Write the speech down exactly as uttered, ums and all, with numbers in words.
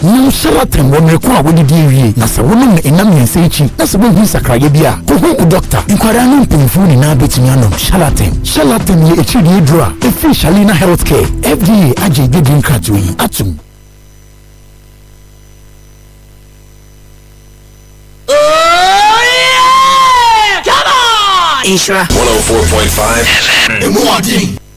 Now Charlatan won require with the D V. Nasa woman in Namian Sechi. That's when he's a crayabia. Go home, doctor. Inquiring painful in Abitiano. Charlatan. Charlatan ye a chidi draw. The fish Alina Healthcare. F D A Ajay Gidin Katui. Atum. Oh yeah! Come on! Isra one oh four point five. The more